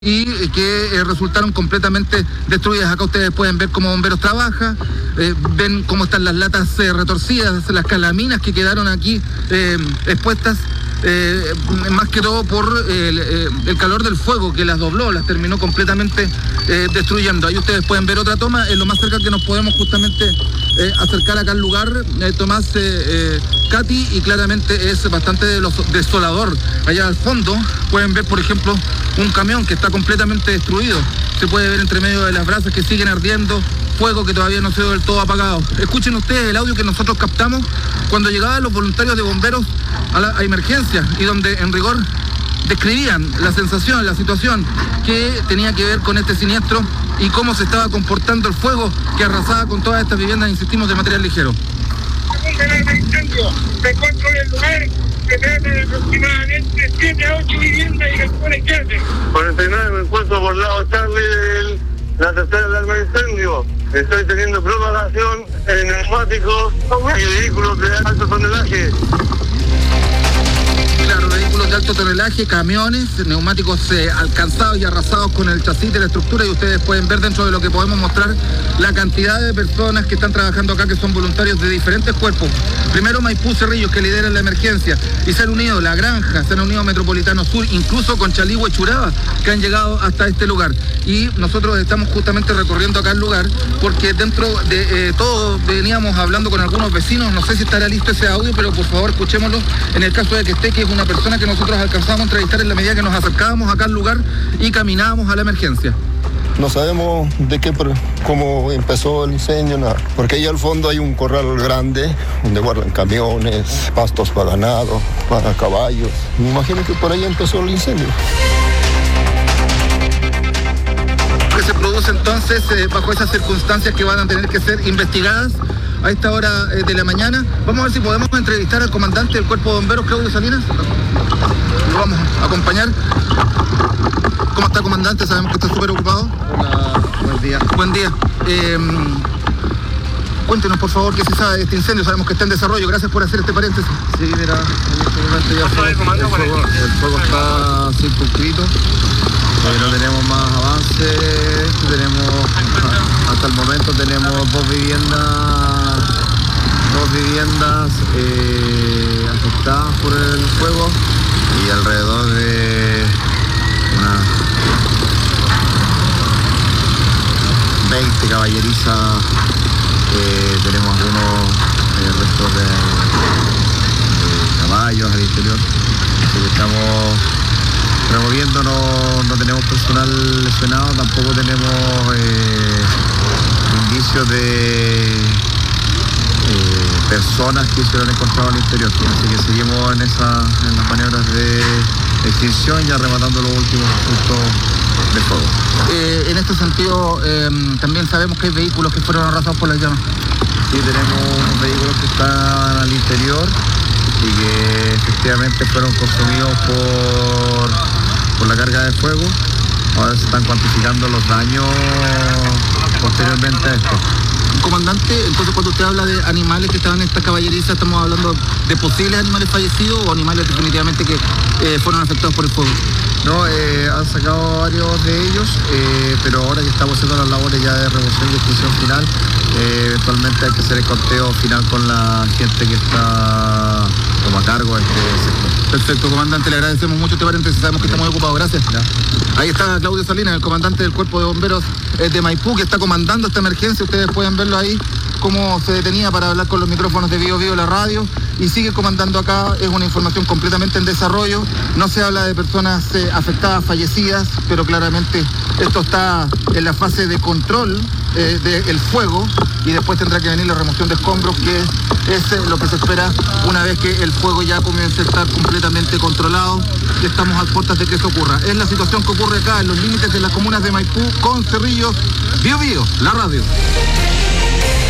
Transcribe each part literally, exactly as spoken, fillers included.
y que eh, resultaron completamente destruidas. Acá ustedes pueden ver cómo Bomberos trabaja, eh, ven cómo están las latas eh, retorcidas, las calaminas que quedaron aquí eh, expuestas, eh, más que todo por eh, el, eh, el calor del fuego que las dobló, las terminó completamente eh, destruyendo. Ahí ustedes pueden ver otra toma, es lo más cerca que nos podemos justamente eh, acercar acá al lugar, eh, Tomás, eh, eh, Katy, y claramente es bastante desolador. Allá al fondo pueden ver, por ejemplo, un camión que está completamente destruido. Se puede ver entre medio de las brasas que siguen ardiendo, fuego que todavía no se ve del todo apagado. Escuchen ustedes el audio que nosotros captamos cuando llegaban los voluntarios de bomberos a la a emergencia y donde en rigor describían la sensación, la situación que tenía que ver con este siniestro y cómo se estaba comportando el fuego que arrasaba con todas estas viviendas, insistimos, de material ligero. Se encuentra en el lugar, se trata de aproximadamente siete a ocho viviendas y calculen que hacen. cuarenta y nueve me encuentro por lado Charlie de la tercera alarma de incendio. Estoy teniendo propagación en neumáticos y vehículos de alto tonelaje. Claro, vehículos de alto tonelaje, camiones, neumáticos eh, alcanzados y arrasados con el chasis de la estructura, y ustedes pueden ver dentro de lo que podemos mostrar la cantidad de personas que están trabajando acá, que son voluntarios de diferentes cuerpos. Primero Maipú Cerrillos, que lideran la emergencia, y se han unido La Granja, se han unido Metropolitano Sur, incluso con Chaligua y Churaba, que han llegado hasta este lugar. Y nosotros estamos justamente recorriendo acá el lugar, porque dentro de eh, todo veníamos hablando con algunos vecinos, no sé si estará listo ese audio, pero por favor escuchémoslo, en el caso de que esté, que es una persona que nosotros alcanzamos a entrevistar en la medida que nos acercábamos acá al lugar y caminábamos a la emergencia. No sabemos de qué, cómo empezó el incendio, nada, porque ahí al fondo hay un corral grande donde guardan camiones, pastos para ganado, para caballos. Me imagino que por ahí empezó el incendio. Que se produce entonces eh, bajo esas circunstancias que van a tener que ser investigadas a esta hora eh, de la mañana. Vamos a ver si podemos entrevistar al comandante del Cuerpo de Bomberos, Claudio Salinas. Lo vamos a acompañar. ¿Cómo está, comandante? Sabemos que está súper ocupado. Hola, buen día. Buen día. Eh, cuéntenos, por favor, qué se sabe de este incendio. Sabemos que está en desarrollo. Gracias por hacer este paréntesis. Sí, mira, en este momento ya el fuego, el fuego, el fuego está circunscrito. Eh, no tenemos más avance. Tenemos, hasta el momento tenemos dos viviendas, dos viviendas eh, afectadas por el fuego y alrededor de unas veinte caballerizas. Eh, tenemos algunos eh, restos de, de caballos al interior. Así que estamos removiendo, no, no tenemos personal lesionado, tampoco tenemos eh, indicios de eh, personas que se lo han encontrado al interior. Así que seguimos en, esa, en las maniobras de extinción, ya rematando los últimos puntos de fuego. Eh, en este sentido, eh, también sabemos que hay vehículos que fueron arrasados por las llamas. Sí, tenemos unos vehículos que están al interior y que efectivamente fueron consumidos por, por la carga de fuego. Ahora se están cuantificando los daños posteriormente a esto. Comandante, entonces cuando usted habla de animales que estaban en esta caballeriza, ¿estamos hablando de posibles animales fallecidos o animales definitivamente que eh, fueron afectados por el fuego? No, eh, han sacado varios de ellos, eh, pero ahora que estamos haciendo las labores ya de remoción y extinción final, eh, eventualmente hay que hacer el conteo final con la gente que está como a cargo de este sector. Perfecto, comandante, le agradecemos mucho este paréntesis, sabemos que está muy ocupado, gracias. ¿Ya? Ahí está Claudio Salinas, el comandante del Cuerpo de Bomberos eh, de Maipú, que está comandando esta emergencia. Ustedes pueden verlo ahí, cómo se detenía para hablar con los micrófonos de Bio Bio, la radio, y sigue comandando acá. Es una información completamente en desarrollo, no se habla de personas eh, afectadas, fallecidas, pero claramente esto está en la fase de control eh, del fuego, y después tendrá que venir la remoción de escombros, que es eh, lo que se espera una vez que el fuego ya comience a estar completamente controlado, y estamos a puertas de que eso ocurra. Es la situación que ocurre acá en los límites de las comunas de Maipú con Cerrillos. Bio Bio, la radio.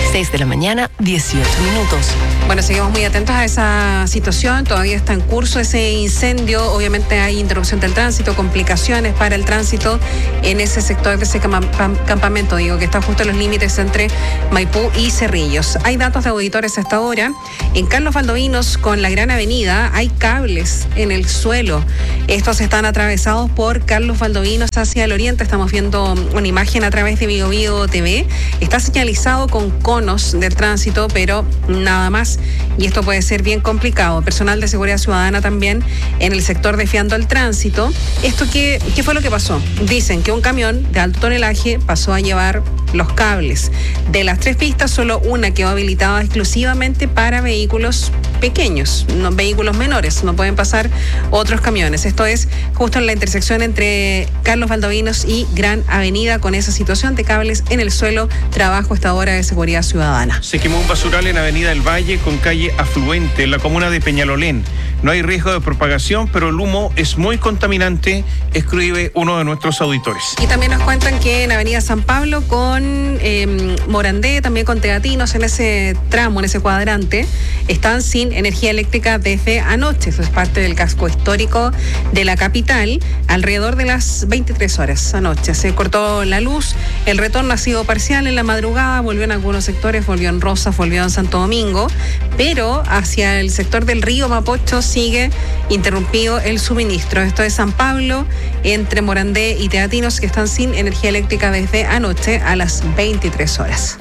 seis de la mañana, dieciocho minutos. Bueno, seguimos muy atentos a esa situación. Todavía está en curso ese incendio. Obviamente hay interrupción del tránsito, complicaciones para el tránsito en ese sector de ese campamento, digo, que está justo en los límites entre Maipú y Cerrillos. Hay datos de auditores hasta ahora. En Carlos Valdovinos, con la Gran Avenida, hay cables en el suelo. Estos están atravesados por Carlos Valdovinos hacia el oriente. Estamos viendo una imagen a través de Bio Bio T V. Está señalizado con conos del tránsito, pero nada más. Y esto puede ser bien complicado. Personal de seguridad ciudadana también en el sector desviando el tránsito. ¿Esto qué, qué fue lo que pasó? Dicen que un camión de alto tonelaje pasó a llevar los cables. De las tres pistas, solo una quedó habilitada exclusivamente para vehículos pequeños, no, vehículos menores. No pueden pasar otros camiones. Esto es justo en la intersección entre Carlos Valdovinos y Gran Avenida, con esa situación de cables en el suelo. Trabajo esta hora de seguridad ciudadana. Se quemó un basural en Avenida del Valle con calle Afluente, en la comuna de Peñalolén. No hay riesgo de propagación, pero el humo es muy contaminante, escribe uno de nuestros auditores. Y también nos cuentan que en Avenida San Pablo con eh, Morandé, también con Teatinos, en ese tramo, en ese cuadrante, están sin energía eléctrica desde anoche. Eso es parte del casco histórico de la capital. Alrededor de las veintitrés horas anoche se cortó la luz. El retorno ha sido parcial en la madrugada, volvió en algunos sectores, volvió en Rosas, volvió en Santo Domingo, pero hacia el sector del río Mapocho sigue interrumpido el suministro. Esto es San Pablo, entre Morandé y Teatinos, que están sin energía eléctrica desde anoche a las veintitrés horas.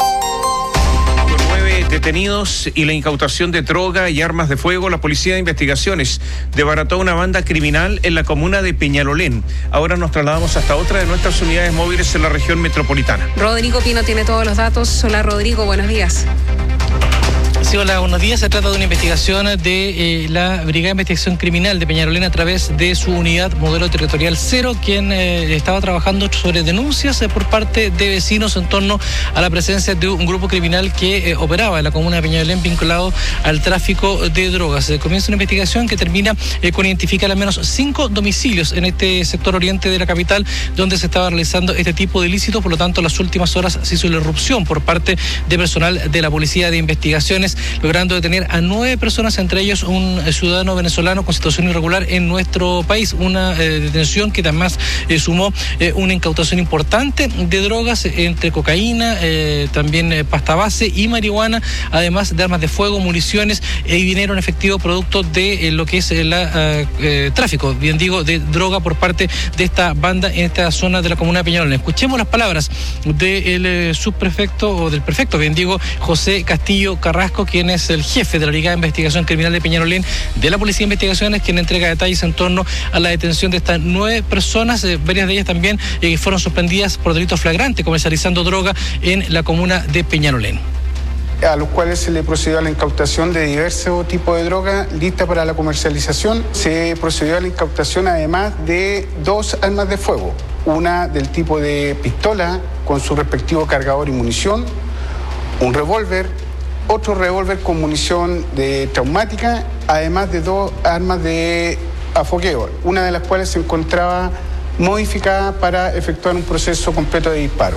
Con nueve detenidos y la incautación de droga y armas de fuego, la Policía de Investigaciones desbarató una banda criminal en la comuna de Peñalolén. Ahora nos trasladamos hasta otra de nuestras unidades móviles en la región metropolitana. Rodrigo Pino tiene todos los datos. Hola Rodrigo, buenos días. Sí, hola, buenos días. Se trata de una investigación de eh, la Brigada de Investigación Criminal de Peñalolén a través de su unidad modelo territorial cero, quien eh, estaba trabajando sobre denuncias eh, por parte de vecinos en torno a la presencia de un grupo criminal que eh, operaba en la comuna de Peñalolén vinculado al tráfico de drogas. Se comienza una investigación que termina eh, con identificar al menos cinco domicilios en este sector oriente de la capital donde se estaba realizando este tipo de ilícitos. Por lo tanto, en las últimas horas se hizo la irrupción por parte de personal de la Policía de Investigaciones, logrando detener a nueve personas, entre ellos un ciudadano venezolano con situación irregular en nuestro país. Una eh, detención que además eh, sumó eh, una incautación importante de drogas, eh, entre cocaína, eh, también eh, pasta base y marihuana, además de armas de fuego, municiones y dinero en efectivo producto de eh, lo que es el eh, eh, tráfico, bien digo, de droga por parte de esta banda en esta zona de la comuna de Peñalolén. Escuchemos las palabras del eh, subprefecto, o del prefecto, bien digo, José Castillo Carrasco, quien es el jefe de la Brigada de Investigación Criminal de Peñalolén de la Policía de Investigaciones, quien entrega detalles en torno a la detención de estas nueve personas. Eh, varias de ellas también eh, fueron suspendidas por delitos flagrantes, comercializando droga en la comuna de Peñalolén. A los cuales se le procedió a la incautación de diversos tipos de droga lista para la comercialización. Se procedió a la incautación además de dos armas de fuego, una del tipo de pistola con su respectivo cargador y munición, un revólver, otro revólver con munición de traumática, además de dos armas de afogueo, una de las cuales se encontraba modificada para efectuar un proceso completo de disparo.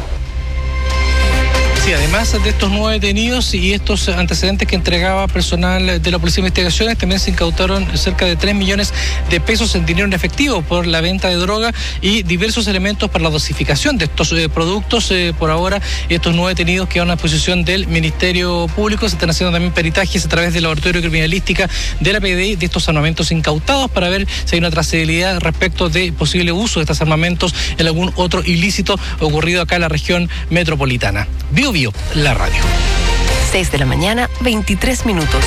Sí, además de estos nueve detenidos y estos antecedentes que entregaba personal de la Policía de Investigaciones, también se incautaron cerca de tres millones de pesos en dinero en efectivo por la venta de droga y diversos elementos para la dosificación de estos eh, productos. Eh, por ahora, estos nueve detenidos quedan a disposición del Ministerio Público. Se están haciendo también peritajes a través del Laboratorio de Criminalística de la P D I de estos armamentos incautados para ver si hay una trazabilidad respecto de posible uso de estos armamentos en algún otro ilícito ocurrido acá en la región metropolitana. Bio Bio, la radio. seis de la mañana, veintitrés minutos.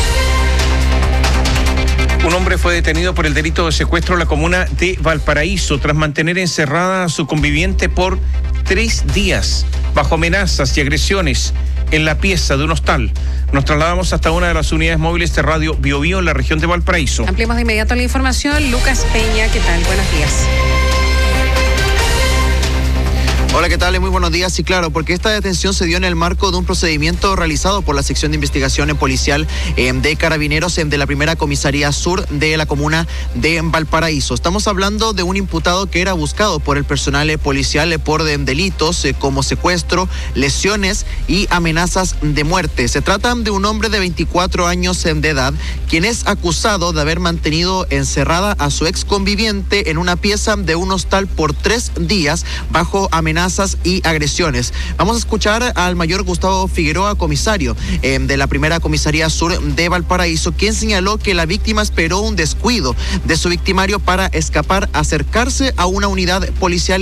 Un hombre fue detenido por el delito de secuestro en la comuna de Valparaíso tras mantener encerrada a su conviviente por tres días bajo amenazas y agresiones en la pieza de un hostal. Nos trasladamos hasta una de las unidades móviles de Radio Bio Bio en la región de Valparaíso. Ampliamos de inmediato la información. Lucas Peña, ¿qué tal? Buenos días. Hola, ¿qué tal? Muy buenos días. Sí, claro, porque esta detención se dio en el marco de un procedimiento realizado por la sección de investigación policial eh, de Carabineros eh, de la primera comisaría sur de la comuna de Valparaíso. Estamos hablando de un imputado que era buscado por el personal eh, policial eh, por eh, delitos eh, como secuestro, lesiones y amenazas de muerte. Se trata de un hombre de veinticuatro años eh, de edad, quien es acusado de haber mantenido encerrada a su ex conviviente en una pieza de un hostal por tres días bajo amenazas y agresiones. Vamos a escuchar al mayor Gustavo Figueroa, comisario eh, de la primera comisaría sur de Valparaíso, quien señaló que la víctima esperó un descuido de su victimario para escapar, acercarse a una unidad policial